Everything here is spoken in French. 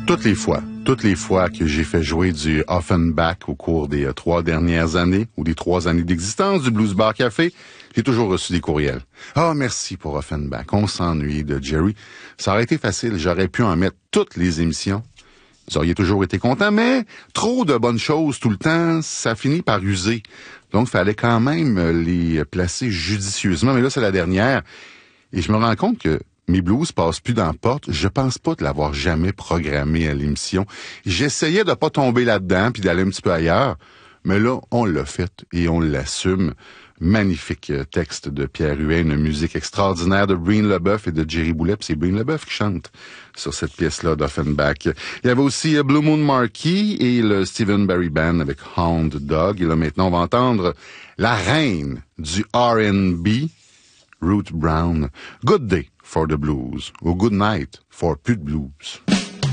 Toutes les fois que j'ai fait jouer du Offenbach au cours des 3 dernières années ou des 3 années d'existence du Blues Bar Café, j'ai toujours reçu des courriels. Ah, merci pour Offenbach. On s'ennuie de Jerry. Ça aurait été facile. J'aurais pu en mettre toutes les émissions. Vous auriez toujours été contents, mais trop de bonnes choses tout le temps, ça finit par user. Donc, il fallait quand même les placer judicieusement. Mais là, c'est la dernière. Et je me rends compte que mes blues passent plus dans la porte. Je pense pas de l'avoir jamais programmé à l'émission. J'essayais de pas tomber là-dedans puis d'aller un petit peu ailleurs. Mais là, on l'a fait et on l'assume. Magnifique texte de Pierre Huet, une musique extraordinaire de Breen LeBeuf et de Jerry Boulet. Puis c'est Breen LeBeuf qui chante sur cette pièce-là d'Offenbach. Il y avait aussi Blue Moon Marquis et le Stephen Barry Band avec Hound Dog. Et là, maintenant, on va entendre la reine du R&B, Ruth Brown. Good day for the blues, ou good night for plus de blues.